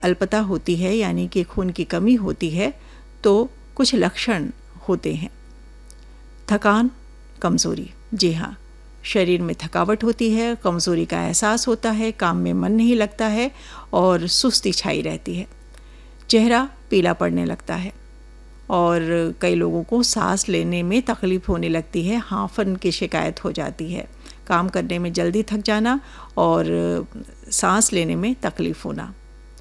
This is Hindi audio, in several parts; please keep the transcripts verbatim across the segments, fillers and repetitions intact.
अल्पता होती है यानी कि खून की कमी होती है तो कुछ लक्षण होते हैं। थकान, कमज़ोरी। जी हाँ, शरीर में थकावट होती है, कमज़ोरी का एहसास होता है, काम में मन नहीं लगता है और सुस्ती छाई रहती है। चेहरा पीला पड़ने लगता है और कई लोगों को सांस लेने में तकलीफ़ होने लगती है, हांफन की शिकायत हो जाती है। काम करने में जल्दी थक जाना और सांस लेने में तकलीफ़ होना।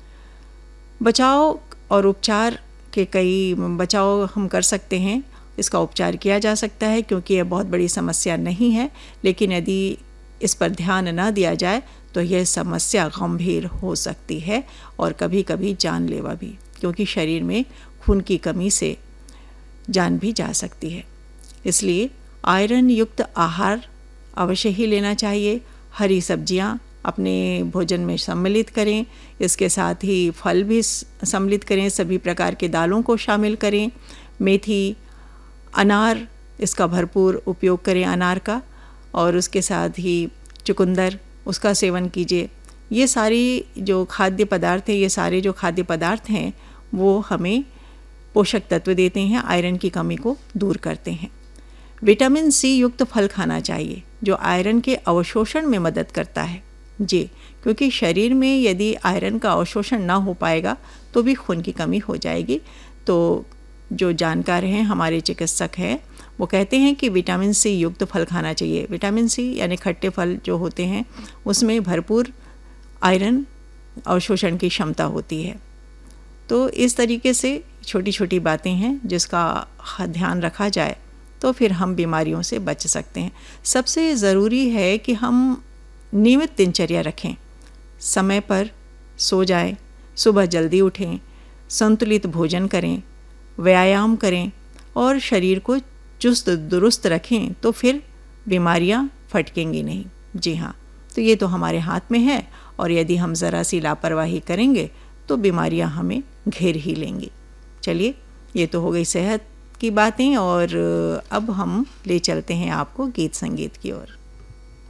बचाव और उपचार के कई बचाव हम कर सकते हैं, इसका उपचार किया जा सकता है क्योंकि यह बहुत बड़ी समस्या नहीं है, लेकिन यदि इस पर ध्यान न दिया जाए तो यह समस्या गंभीर हो सकती है और कभी कभी जानलेवा भी, क्योंकि शरीर में खून की कमी से जान भी जा सकती है। इसलिए आयरन युक्त आहार अवश्य ही लेना चाहिए। हरी सब्जियां अपने भोजन में सम्मिलित करें, इसके साथ ही फल भी सम्मिलित करें, सभी प्रकार के दालों को शामिल करें। मेथी, अनार, इसका भरपूर उपयोग करें अनार का, और उसके साथ ही चुकंदर, उसका सेवन कीजिए। ये सारी जो खाद्य पदार्थ हैं ये सारे जो खाद्य पदार्थ हैं वो हमें पोषक तत्व देते हैं, आयरन की कमी को दूर करते हैं। विटामिन सी युक्त फल खाना चाहिए जो आयरन के अवशोषण में मदद करता है। जी, क्योंकि शरीर में यदि आयरन का अवशोषण ना हो पाएगा तो भी खून की कमी हो जाएगी। तो जो जानकार हैं, हमारे चिकित्सक हैं, वो कहते हैं कि विटामिन सी युक्त फल खाना चाहिए। विटामिन सी यानी खट्टे फल जो होते हैं उसमें भरपूर आयरन अवशोषण की क्षमता होती है। तो इस तरीके से छोटी छोटी बातें हैं जिसका ध्यान रखा जाए तो फिर हम बीमारियों से बच सकते हैं। सबसे ज़रूरी है कि हम नियमित दिनचर्या रखें, समय पर सो जाएं, सुबह जल्दी उठें, संतुलित भोजन करें, व्यायाम करें और शरीर को चुस्त दुरुस्त रखें तो फिर बीमारियां फटकेंगी नहीं। जी हाँ, तो ये तो हमारे हाथ में है और यदि हम ज़रा सी लापरवाही करेंगे तो बीमारियां हमें घेर ही लेंगी। चलिए, ये तो हो गई सेहत की बातें और अब हम ले चलते हैं आपको गीत संगीत की ओर।